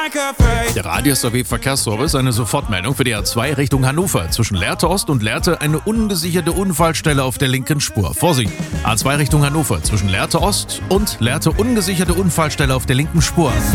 Der Radius AW Verkehrsservice, eine Sofortmeldung für die A2 Richtung Hannover. Zwischen Lehrte Ost und Lehrte eine ungesicherte Unfallstelle auf der linken Spur. Vorsicht! A2 Richtung Hannover. Zwischen Lehrte Ost und Lehrte ungesicherte Unfallstelle auf der linken Spur.